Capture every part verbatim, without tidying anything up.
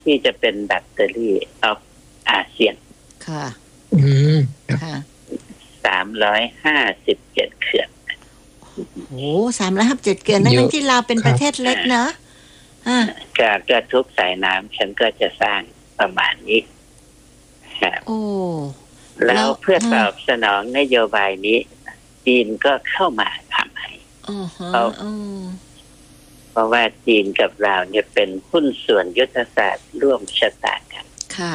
ที่จะเป็นแบตเตอรี่ออฟอาเซียนค่ะอืมค่ะสามร้อยห้าสิบเจ็ดเขื่อนโอ้สามร้อยห้าสิบเจ็ดเขื่อนนั่นที่ลาวเป็นประเทศเล็กนะอ่าการกระทุกสายน้ำฉันก็จะสร้างประมาณนี้โอ้แล้วเพื่อตอบสนองนโยบายนี้จีนก็เข้ามาทำให้เพราะเพราะว่าจีนกับเราเนี่ยเป็นหุ้นส่วนยุทธศาสตร์ร่วมชะตากันค่ะ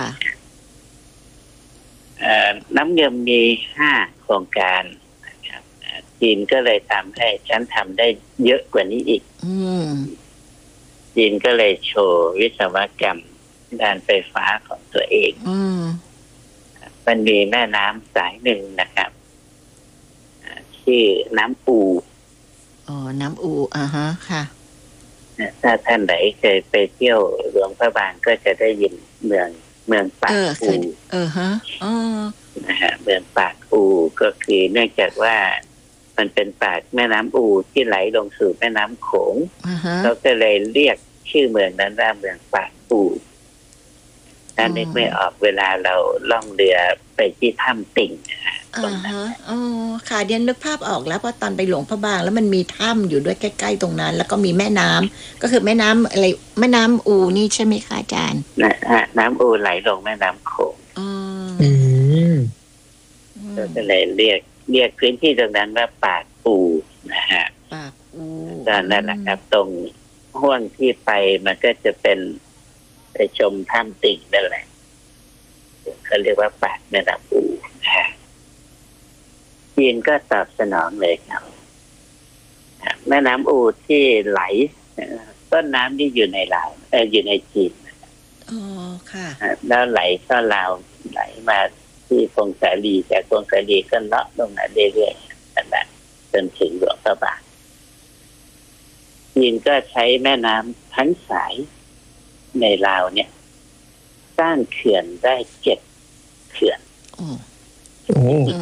น้ำเงินมีห้าโครงการนะครับจีนก็เลยทำให้ฉันทำได้เยอะกว่านี้อีกจีนก็เลยโชว์วิศวกรรมด้านไฟฟ้าของตัวเองมันมีแม่น้ำสายหนึ่งนะครับชื่อน้ำอูอ๋อน้ำอูอ่าฮะค่ะถ้าท่านไหนเคยไปเที่ยวหลวงพระบางก็จะได้ยินเมืองเมืองปากอูเออฮะอ๋อนะฮะเมืองปากอูก็คือเนื่องจากว่ามันเป็นปากแม่น้ำอูที่ไหลลงสู่แม่น้ำโขงเขาก็เลยเรียกชื่อเมืองนั้นว่าเมืองปากอูถ้านึกไม่ออกเวลาเราล่องเรือไปที่ถ้ำติ่งอ่าฮะอ๋อค่ะเดียนนึกภาพออกแล้วเพราะตอนไปหลวงพระบางแล้วมันมีถ้ำอยู่ด้วยใกล้ๆตรงนั้นแล้วก็มีแม่น้ำก็คือแม่น้ำอะไรแม่น้ำอูนี่ใช่ไหมคะอาจารย์น้ำอูไหลลงแม่น้ำโขงอืมก็เลยเรียกเรียกพื้นที่ตรงนั้นว่าปากอูนะฮะปากอูตอนนั้นแหละครับตรงห้วงที่ไปมันก็จะเป็นไปชมถ้ำติ่งนั่นแหละเขาเรียกว่าปากแม่น้ำอูนะฮะจีนก็ตอบสนองเลยครับแม่น้ำอูที่ไหลต้นน้ำที่อยู่ในลาวเอออยู่ในจีนอ๋อค่ะแล้วไหลเข้าลาวไหลมาที่พงศาลีจากพงศาลีก็เลาะลงมาเรื่อยๆนั่นแหละจนถึงหลวงพระบางจีนก็ใช้แม่น้ำทั้งสายในลาวเนี่ยสร้างเขื่อนได้เจ็ดเขื่อนโอ้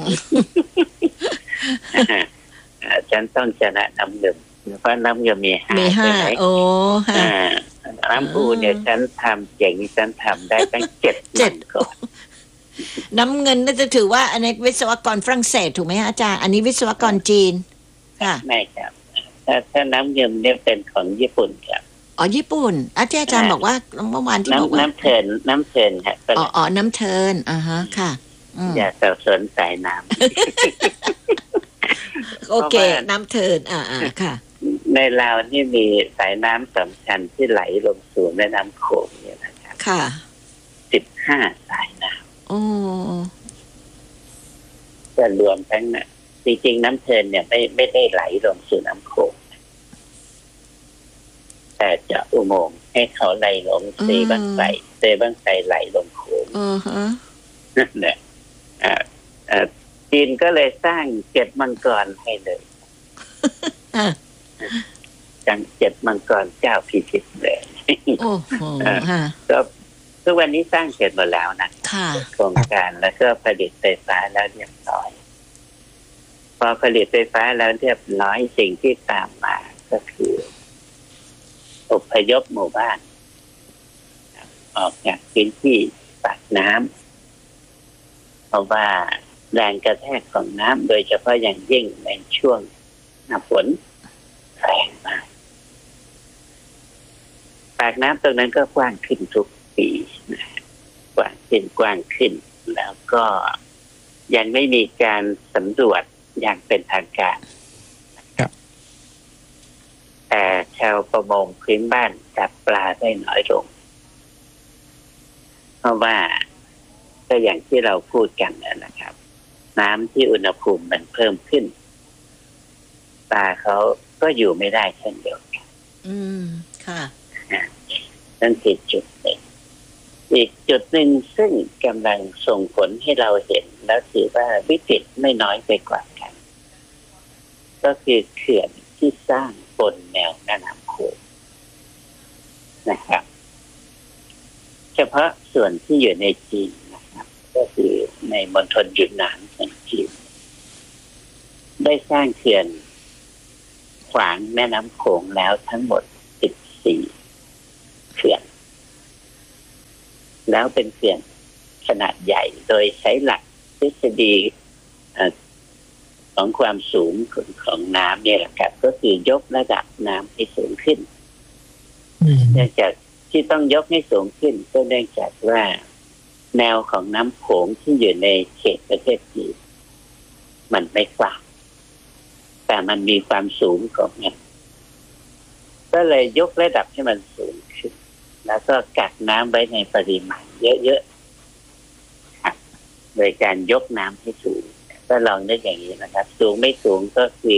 ฉันต้องชนะน้ำเงินเพราะน้ำเงินมีห้ามีห้าโอ้ค่ะน้ำอูเนี่ยฉันทำเจ๋งฉันทำได้ตั้งเจ็ดเจ็ดก่อนน้ำเงินน่าจะถือว่าอันนี้วิศวกรฝรั่งเศสถูกไหมอาจารย์อันนี้วิศวกรจีนค่ะไม่ครับถ้าถ้าน้ำเงินเนี่ยเป็นของญี่ปุ่นครับอ๋อญี่ปุ่นอาจารย์บอกว่าเมื่อวานที่บอกว่าน้ำเทินน้ำเทินค่ะอ๋ออ๋อน้ำเทินอ่าฮะค่ะอย่าสับสนสายน้ำโอเคน้ำเทินอ่าอ่าค่ะในลาวนี่มีสายน้ำสำคัญที่ไหลลงสู่แม่น้ำโขงเนี่ยนะครับค่ะสิบห้าสายน้ำโอ้จะรวมทั้งน่ะจริงๆน้ำเทินเนี่ยไม่ไม่ได้ไหลลงสู่น้ำโขงแต่จะอุโมงค์ให้เขาไหลลงเซบังไซเซบังไซไหลลงโขงอือฮะนั่นแหละอ่าอ่าจีนก็เลยสร้างเจ็ดมังกรให้เลยจังเจ็ดมังกรเจ้าพิชิตเลยโอ้โหก็ทุกวันนี้สร้างเสร็จหมดแล้วนะโครงการแล้วก็ผลิตไฟฟ้าแล้วเรียบร้อยพอผลิตไฟฟ้าแล้วเรียบร้อยสิ่งที่ตามมาก็คืออพยพหมู่บ้านออกจากพื้นที่ปากน้ำเพราะว่าแรงกระแทกของน้ำโดยเฉพาะอย่างยิ่งในช่วงหน้าฝนแรงมากปากน้ำตรงนั้นก็กว้างขึ้นทุกปีนะกว้างขึ้นกว้างขึ้นแล้วก็ยังไม่มีการสำรวจอย่างเป็นทางการแต่ชาวประมงพื้นบ้านจับปลาได้น้อยลงเพราะว่าก็อย่างที่เราพูดกันนะครับน้ำที่อุณหภูมิมันเพิ่มขึ้นปลาเขาก็อยู่ไม่ได้เช่นเดียวกันอืมค่ะนั่นคือจุดหนึ่งอีกจุดหนึ่งซึ่งกำลังส่งผลให้เราเห็นแล้วถือว่าวิกฤตไม่น้อยไปกว่ากันก็คือเขื่อนที่สร้างบนแนวแม่น้ำโขงนะครับเฉพาะส่วนที่อยู่ในจีนนะครับก็คือในมณฑลยุนนานของจีนได้สร้างเขื่อนขวางแม่น้ำโขงแล้วทั้งหมดสิบสี่เขื่อนแล้วเป็นเขื่อนขนาดใหญ่โดยใช้หลักทฤษฎีของความสูงของน้ำเนี่ยแหละครับก็คือยกระดับน้ำให้สูงขึ้นเนื่องจากที่ต้องยกให้สูงขึ้นก็เนื่องจากว่าแนวของน้ำโขงที่อยู่ในเขตประเทศจีนมันไม่กว้างแต่มันมีความสูงของมันก็เลยยกระดับให้มันสูงขึ้นแล้วก็กักน้ำไว้ในปริมาณเยอะๆครับโดยการยกน้ำให้สูงก็ลองนึกอย่างนี้นะครับสูงไม่สูงก็คือ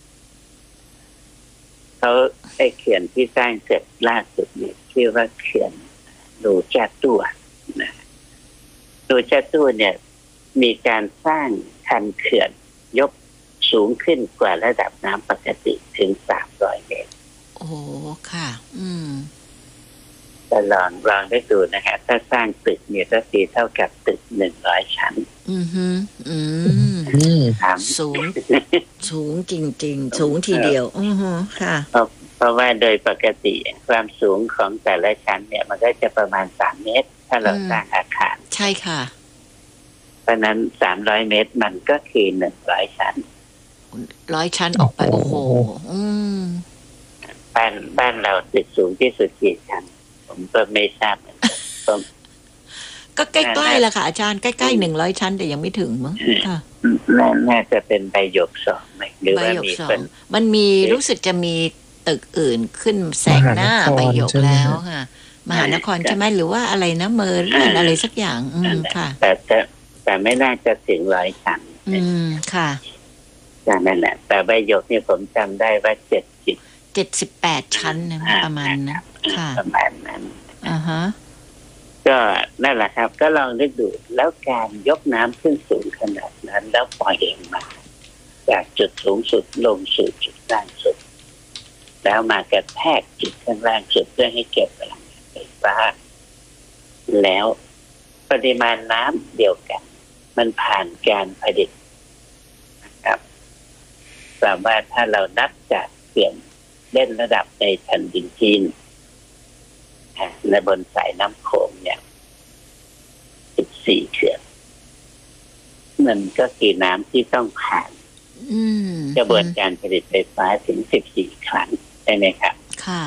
เขาไอ้เขื่อนที่สร้างเสร็จล่าสุดเนี่ยชื่อว่าเขื่อนดูจาตัวนะดูจาตัวเนี่ยมีการสร้างคันเขื่อนยกสูงขึ้นกว่าระดับน้ำปกติถึงสามร้อยเมตรโอ้ค่ะอืมแต่ลองลองได้ดูนะฮะถ้าสร้างตึกเนี่ยก็คือเท่ากับตึกหนึ่งร้อยชั้นอือฮึอืมสูงสูงจริงๆสูงทีเดียวอือฮึค่ะเพราะเพราะว่าโดยปกติความสูงของแต่ละชั้นเนี่ยมันก็จะประมาณสามเมตรถ้าเราสร้างอาคารใช่ค่ะเพราะนั้นสามร้อยเมตรมันก็คือหนึ่งร้อยชั้นร้อยชั้นออกไปโอ้โหอืมบ้านบ้านเราตึกสูงที่สุดกี่ชั้นผมก็ไม่ทราบเหมือนกันก็ใกล้ๆแหละค่ะอาจารย์ใกล้ๆหนึ่งร้อยชั้นแต่ยังไม่ถึงมั้งค่ะน่าจะเป็นใบหยกสองไหมหรือว่ามีคนมันมีรู้สึกจะมีตึกอื่นขึ้นแซงหน้าใบหยกแล้วค่ะมหานครใช่ไหมหรือว่าอะไรนะเมอร์อะไรสักอย่างอืมค่ะแต่แต่แต่ไม่น่าจะถึงร้อยชั้นอืมค่ะอย่างนั้นแหละแต่ใบหยกเนี่ยผมจำได้ว่าเจ็ดสิบเจ็ดสิบแปดชั้นนะประมาณนั้นค่ะประมาณนั้นอ่าฮะก็นั่นแหละครับก็ลองนึกดูแล้วการยกน้ำขึ้นสูงขนาดนั้นแล้วปล่อยเองมาจากจุดสูงสุดลงสู่จุดล่างสุดแล้วมากระแทกจุดข้างล่างสุดเพื่อให้เก็บพลังงานไฟฟ้าแล้วปริมาณน้ำเดียวกันมันผ่านการผลิตนะครับสามารถถ้าเรานับจากเขื่อนเล่นระดับในแผ่นดินจีนในบนสายน้ำโขงเนี่ยสิบสี่เขื่อนมันก็คือน้ำที่ต้องผ่านกระบวนการผลิตไฟฟ้าถึงสิบสี่ครั้งใช่ไหมครับค่ะ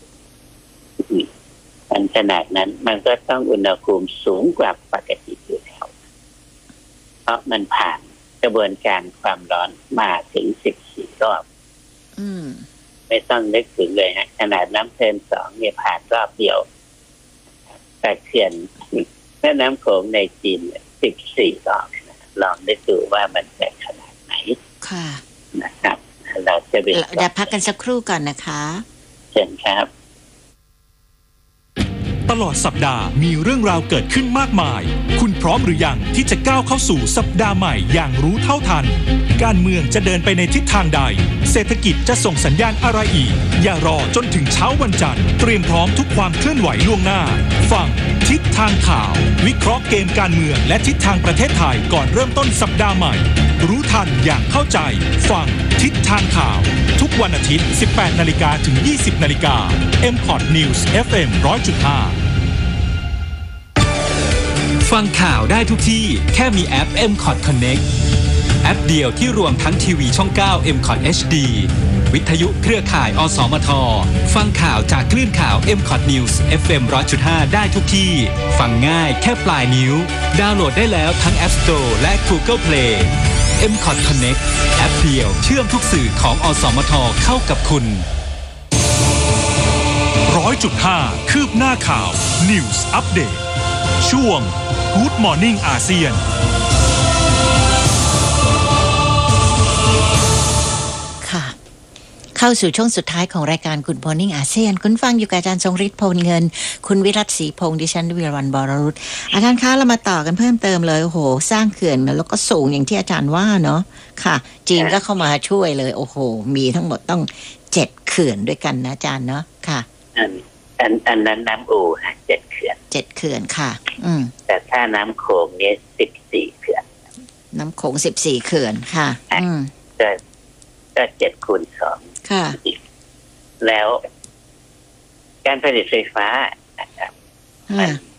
มันขนาดนั้นมันก็ต้องอุณหภูมิสูงกว่าปกติอยู่แล้วเพราะมันผ่านกระบวนการความร้อนมาถึงสิบสี่รอบไม่ต้องนึกถึงเลยฮะขนาดน้ำเทินสองเนี่ยผ่านรอบเดียวแต่เขื่อนแม่น้ำโขงในจีนสิบสี่รอบลองได้ดูว่ามันจะขนาดไหนค่ะนะครับเราจะเดี๋ยวพักกันสักครู่ก่อนนะคะเชิญครับตลอดสัปดาห์มีเรื่องราวเกิดขึ้นมากมายคุณพร้อมหรือยังที่จะก้าวเข้าสู่สัปดาห์ใหม่อย่างรู้เท่าทันการเมืองจะเดินไปในทิศทางใดเศรษฐกิจจะส่งสัญญาณอะไรอีกอย่ารอจนถึงเช้าวันจันทร์เตรียมพร้อมทุกความเคลื่อนไหวล่วงหน้าฟังทิศทางข่าววิเคราะห์เกมการเมืองและทิศทางประเทศไทยก่อนเริ่มต้นสัปดาห์ใหม่รู้ทันอย่างเข้าใจฟังทิศทางข่าวทุกวันอาทิตย์ สิบแปดนาฬิกา ถึง ยี่สิบนาฬิกา เอ็ม คอท News เอฟ เอ็ม หนึ่งร้อยจุดห้าฟังข่าวได้ทุกที่แค่มีแอป เอ็ม คอท Connect แอปเดียวที่รวมทั้งทีวีช่องเก้า เอ็ม คอท เอช ดี วิทยุเครือข่ายอสมทฟังข่าวจากคลื่นข่าว เอ็ม คอท News เอฟ เอ็ม หนึ่งร้อยจุดห้า ได้ทุกที่ฟังง่ายแค่ปลายนิ้วดาวน์โหลดได้แล้วทั้ง App Store และ Google Play เอ็ม คอท Connect แอปเดียวเชื่อมทุกสื่อของอสมทเข้ากับคุณ หนึ่งร้อยจุดห้า คืบหน้าข่าว News Update ช่วง Good Morning อาเซียนค่ะเข้าสู่ช่วงสุดท้ายของรายการ Good Morning อาเซียนคุณฟังอยู่กับอาจารย์ทรงฤทธิ์พลเงินคุณวิรัตศรีพงษ์ดิฉันวิรวรรณบรรุตอาจารย์คะเรามาต่อกันเพิ่มเติมเลยโอ้โหสร้างเขื่อนมาแล้วก็สูงอย่างที่อาจารย์ว่าเนาะค่ะจีนก็เข้ามาช่วยเลยโอ้โหมีทั้งหมดต้องเจ็ดเขื่อนด้วยกันนะอาจารย์เนาะค่ะอันอันอันนั้นน้ำอู่ฮะเจ็ดเขื่อนเจ็ดเขื่อนค่ะอืมแต่ถ้าน้ำโขงเนี่ยสิบสี่เขื่อนน้ำโขงสิบสี่เขื่อนค่ะอืมก็ก็เจ็ดคูณสองค่ะแล้วการผลิตไฟฟ้านะครับมัน